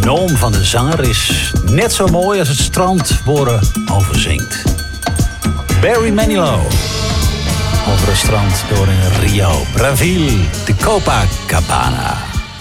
droom van de zanger is net zo mooi als het strand woorden overzingt. Barry Manilow. Over het strand door in Rio, Brazil, de Copacabana.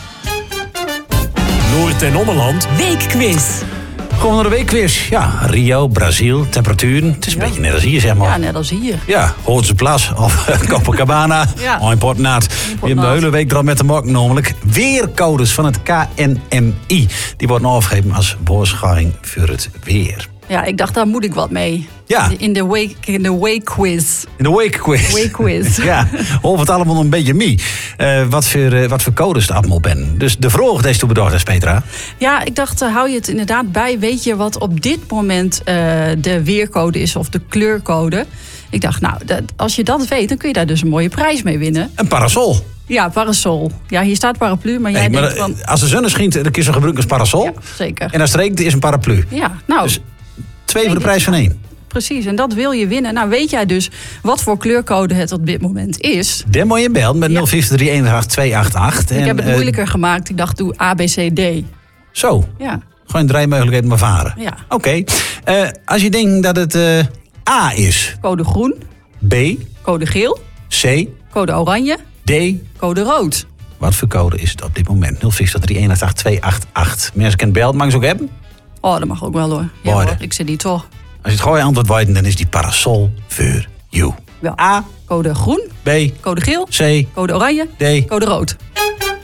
Noord- en Ommeland Weekquiz. Gewoon naar de weekquiz. Ja, Rio, Brazil, temperaturen. Het is een beetje net als hier, zeg maar. Ja, net als hier. Ja, Hoortse Plas of Copacabana. Ja. Oh, in Portnaat. We hebben de hele week er al met de mok namelijk. Weercodes van het KNMI. Die worden afgegeven als waarschuwing voor het weer. Ja, ik dacht, daar moet ik wat mee. Ja. In de weekquiz. In de weekquiz. Weekquiz. Ja, of het allemaal een beetje mee. Wat voor codes het allemaal ben. Dus de vraag is toen bedacht is, Petra. Ja, ik dacht, hou je het inderdaad bij. Weet je wat op dit moment de weercode is of de kleurcode? Ik dacht, nou, als je dat weet, dan kun je daar dus een mooie prijs mee winnen. Een parasol. Ja, parasol. Ja, hier staat paraplu, maar jij Nee, maar denkt van... als de zon schijnt, dan kun je ze gebruiken als parasol. Ja, zeker. En als het regent, is een paraplu. Ja, nou... Dus 2 voor de prijs van 1. Precies, en dat wil je winnen. Nou, weet jij dus wat voor kleurcode het op dit moment is? Dan moet je bellen met Ja. 053-188. Ik heb het moeilijker gemaakt. Ik dacht, doe A, B, C, D. Zo, Ja, gewoon 3 mogelijkheden maar varen. ja. Oké. Als je denkt dat het A is, Code groen, B, code geel, C, code oranje, D. code rood. Wat voor code is het op dit moment? 053-188-288. Mensen kunnen bellen, mag je ze ook hebben? Oh, dat mag ook wel hoor. Ja, Beide. hoor, ik zit die toch. Als je het goede antwoord weet, dan is die parasol voor you. Wel. A, Code groen, B, code geel, C, code oranje, D. code rood.